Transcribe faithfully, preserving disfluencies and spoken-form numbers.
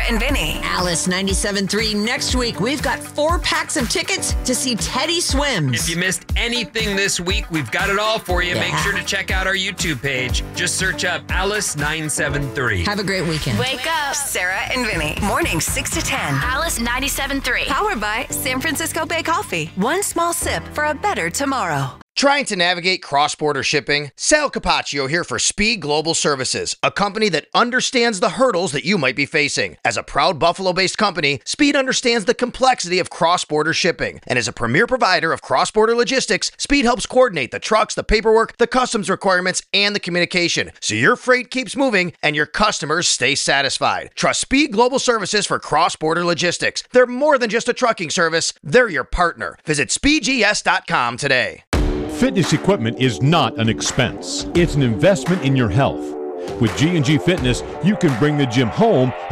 and Vinny. Alice ninety-seven point three. Next week, we've got four packs of tickets to see Teddy Swims. If you missed anything this week, we've got it all for you. Yeah. Make sure to check out our YouTube page. Just search up Alice nine seven three. Have a great weekend. Wake up, Sarah and Vinny. Mornings six to ten. Alice ninety-seven point three. Powered by San Francisco Bay Coffee. One small sip for a better tomorrow. Trying to navigate cross-border shipping? Sal Capaccio here for Speed Global Services, a company that understands the hurdles that you might be facing. As a proud Buffalo-based company, Speed understands the complexity of cross-border shipping. And as a premier provider of cross-border logistics, Speed helps coordinate the trucks, the paperwork, the customs requirements, and the communication, so your freight keeps moving and your customers stay satisfied. Trust Speed Global Services for cross-border logistics. They're more than just a trucking service, they're your partner. Visit speed g s dot com today. Fitness equipment is not an expense. It's an investment in your health. With G and G Fitness, you can bring the gym home